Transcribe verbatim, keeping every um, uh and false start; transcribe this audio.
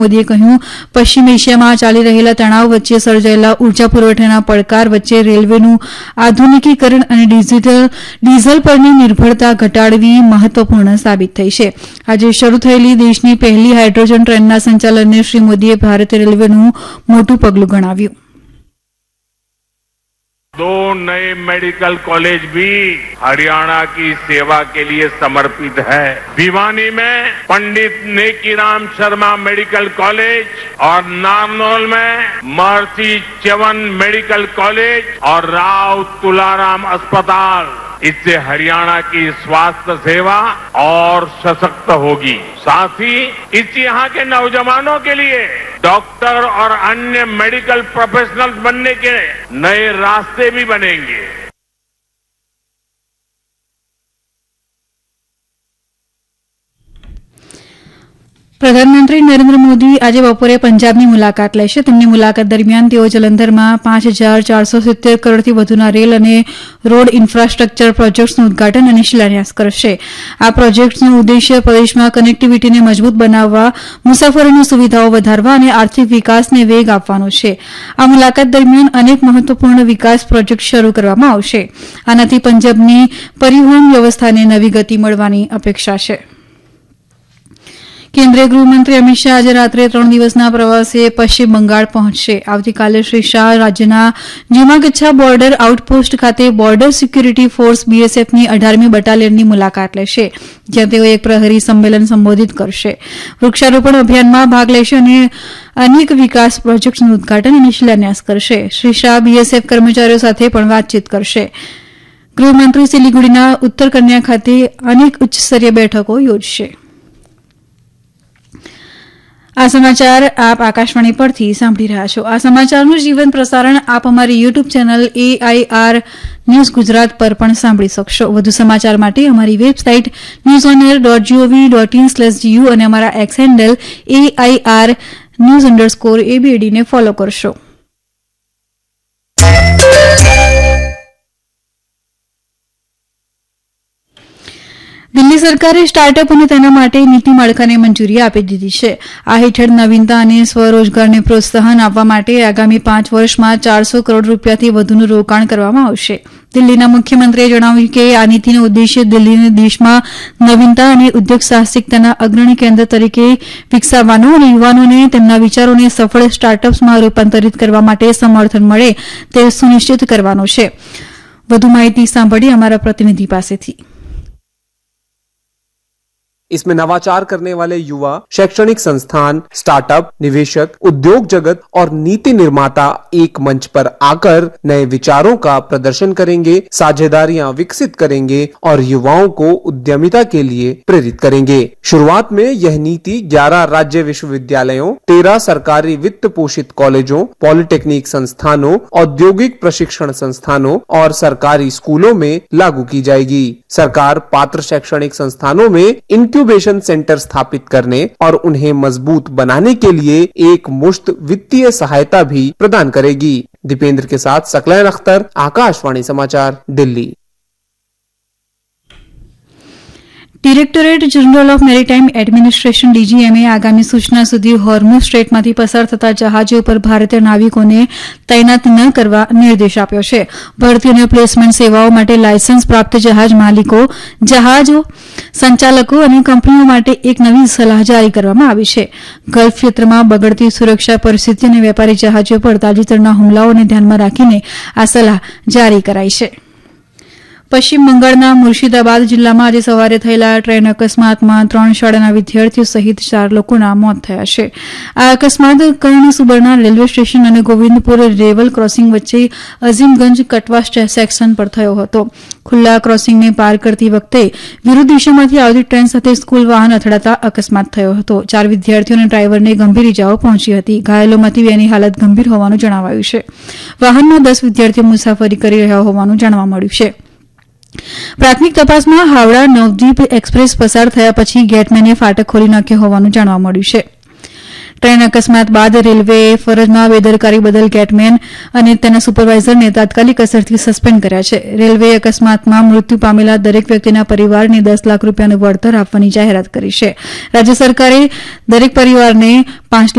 મોદીએ કહ્યું, પશ્ચિમ એશિયામાં ચાલી રહેલા તણાવ વચ્ચે સર્જાયેલા ઉર્જા પુરવઠાના પડકાર વચ્ચે રેલવેનું આધુનિકીકરણ અને ડીઝલ પરની નિર્ભરતા ઘટાડવી મહત્વપૂર્ણ સાબિત થઈ છે. આજે શરૂ થયેલી દેશની પહેલી હાઇડ્રોજન ટ્રેનના સંચાલનને શ્રી મોદીએ ભારતીય રેલવેનું મોટું પગલું ગણાવ્યું. दो नए मेडिकल कॉलेज भी हरियाणा की सेवा के लिए समर्पित है. भिवानी में पंडित नेकीराम शर्मा मेडिकल कॉलेज और नारनौल में महर्षि च्यवन मेडिकल कॉलेज और राव तुलाराम अस्पताल. इससे हरियाणा की स्वास्थ्य सेवा और सशक्त होगी. साथ ही इससे यहाँ के नौजवानों के लिए डॉक्टर और अन्य मेडिकल प्रोफेशनल्स बनने के नए रास्ते भी बनेंगे. પ્રધાનમંત્રી નરેન્દ્ર મોદી આજે બપોરે પંજાબની મુલાકાત લેશે. તેમની મુલાકાત દરમિયાન તેઓ જલંધરમાં પાંચ હજાર ચારસો સિત્તેર કરોડથી વધુના રેલ અને રોડ ઇન્ફ્રાસ્ટ્રક્ચર પ્રોજેક્ટ્સનું ઉદઘાટન અને શિલાન્યાસ કરશે. આ પ્રોજેક્ટ્સનો ઉદ્દેશ્ય પ્રદેશમાં કનેક્ટિવિટીને મજબૂત બનાવવા, મુસાફરોની સુવિધાઓ વધારવા અને આર્થિક વિકાસને વેગ આપવાનો છે. આ મુલાકાત દરમિયાન અનેક મહત્વપૂર્ણ વિકાસ પ્રોજેક્ટ શરૂ કરવામાં આવશે. આનાથી પંજાબની પરિવહન વ્યવસ્થાને નવી ગતિ મળવાની અપેક્ષા છે. કેન્દ્રીય ગૃહમંત્રી અમિત શાહ આજે રાત્રે ત્રણ દિવસના પ્રવાસે પશ્ચિમ બંગાળ પહોંચશે. આવતીકાલે શ્રી શાહ રાજ્યના જીમાગચ્છા બોર્ડર આઉટપોસ્ટ ખાતે બોર્ડર સિક્યુરિટી ફોર્સ બીએસએફની અઢારમી બટાલિયનની મુલાકાત લેશે, જ્યાં તેઓ એક પ્રહરી સંમેલન સંબોધિત કરશે. વૃક્ષારોપણ અભિયાનમાં ભાગ લેશે અને અનેક વિકાસ પ્રોજેક્ટ્સનું ઉદઘાટન અને શિલાન્યાસ કરશે. શ્રી શાહ બીએસએફ કર્મચારીઓ સાથે પણ વાતચીત કરશે. ગૃહમંત્રી સિલીગુડીના ઉત્તર કન્યા ખાતે અનેક ઉચ્ચસ્તરીય બેઠકો યોજશે. આ સમાચાર આપ આકાશવાણી પરથી સાંભળી રહ્યા છો. આ સમાચારનું જીવન પ્રસારણ આપ અમારી YouTube channel AIR news Gujarat પર પણ સાંભળી શકશો. વધુ સમાચાર માટે અમારી website news on air dot GOV dot in slash GU અને અમારા x handle AIR news underscore એબીએડીને follow કરશો. દિલ્હી સરકારે સ્ટાર્ટઅપ અને તેના માટે નીતિ માળખાને મંજૂરી આપી દીધી છે. આ હેઠળ નવીનતા અને સ્વરોજગારને પ્રોત્સાહન આપવા માટે આગામી પાંચ વર્ષમાં ચારસો કરોડ રૂપિયાથી વધુનું રોકાણ કરવામાં આવશે. દિલ્હીના મુખ્યમંત્રીએ જણાવ્યું કે આ નીતિનો ઉદ્દેશ્ય દિલ્હીને દેશમાં નવીનતા અને ઉદ્યોગ સાહસિકતાના અગ્રણી કેન્દ્ર તરીકે વિકસાવવાનો અને યુવાનોને તેમના વિચારોને સફળ સ્ટાર્ટઅપ્સમાં રૂપાંતરિત કરવા માટે સમર્થન મળે તે સુનિશ્ચિત કરવાનો છે. વધુ માહિતી સાંભળીએ અમારા પ્રતિનિધિ પાસેથી. इसमें नवाचार करने वाले युवा, शैक्षणिक संस्थान, स्टार्टअप, निवेशक, उद्योग जगत और नीति निर्माता एक मंच पर आकर नए विचारों का प्रदर्शन करेंगे, साझेदारियां विकसित करेंगे और युवाओं को उद्यमिता के लिए प्रेरित करेंगे. शुरुआत में यह नीति ग्यारह राज्य विश्वविद्यालयों, तेरह सरकारी वित्त पोषित कॉलेजों, पॉलिटेक्निक संस्थानों, औद्योगिक प्रशिक्षण संस्थानों और सरकारी स्कूलों में लागू की जाएगी. सरकार पात्र शैक्षणिक संस्थानों में इंक्यूबेशन सेंटर स्थापित करने और उन्हें मजबूत बनाने के लिए एक मुश्त वित्तीय सहायता भी प्रदान करेगी. दीपेंद्र के साथ सकलैन अख्तर, आकाशवाणी समाचार, Delhi. Directorate general of maritime administration ડીજીએમએ આગામી સૂચના સુધી હોર્મુઝ સ્ટ્રેટમાંથી પસાર થતા જહાજો પર ભારતીય નાવિકોને તૈનાત ન કરવા નિર્દેશ આપ્યો છે. ભરતી અને પ્લેસમેન્ટ સેવાઓ માટે લાયસન્સ પ્રાપ્ત જહાજ માલિકો, જહાજો સંચાલકો અને કંપનીઓ માટે એક નવી સલાહ જારી કરવામાં આવી છે. ગલ્ફ ક્ષેત્રમાં બગડતી સુરક્ષા પરિસ્થિતિ અને વેપારી જહાજો પર તાજેતરના હુમલાઓને ધ્યાનમાં રાખીને આ સલાહ જારી કરાઈ છે. પશ્ચિમ બંગાળના મુર્શિદાબાદ જિલ્લામાં આજે સવારે થયેલા ટ્રેન અકસ્માતમાં ત્રણ શાળાના વિદ્યાર્થીઓ સહિત ચાર લોકોના મોત થયા છે. આ અકસ્માત કર્ણસુબર્ણા રેલવે સ્ટેશન અને ગોવિંદપુર રેવલ ક્રોસિંગ વચ્ચે અઝીમગંજ કટવા સેક્શન પર થયો હતો. ખુલ્લા ક્રોસિંગને પાર કરતી વખતે વિરુદ્ધ દિશામાંથી આવતી ટ્રેન સાથે સ્કૂલ વાહન અથડાતા અકસ્માત થયો હતો. ચાર વિદ્યાર્થીઓ અને ડ્રાઈવરને ગંભીર ઇજાઓ પહોંચી હતી. ઘાયલોમાંથી બેની હાલત ગંભીર હોવાનું જણાવાયું છે. વાહનમાં દસ વિદ્યાર્થીઓ મુસાફરી કરી રહ્યા હોવાનું જાણવા મળ્યું છે. પ્રાથમિક તપાસમાં હાવડા નવદ્વીપ એક્સપ્રેસ પસાર થયા પછી ગેટમેને ફાટક ખોલી નાખ્યો હોવાનું જાણવા મળ્યું છે. ટ્રેન અકસ્માત બાદ રેલવેએ ફરજમાં બેદરકારી બદલ ગેટમેન અને તેના સુપરવાઇઝરને તાત્કાલિક અસરથી સસ્પેન્ડ કર્યા છે. રેલવેએ અકસ્માતમાં મૃત્યુ પામેલા દરેક વ્યક્તિના પરિવારને દસ લાખ રૂપિયાનું વળતર આપવાની જાહેરાત કરી છે. રાજ્ય સરકારે દરેક પરિવારને પાંચ